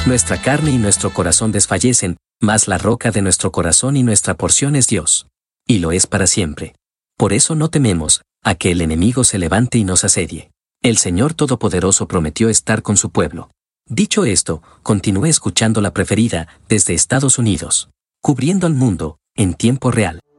Nuestra carne y nuestro corazón desfallecen, mas la roca de nuestro corazón y nuestra porción es Dios. Y lo es para siempre. Por eso no tememos a que el enemigo se levante y nos asedie. El Señor Todopoderoso prometió estar con su pueblo. Dicho esto, continué escuchando La Preferida desde Estados Unidos, cubriendo al mundo en tiempo real.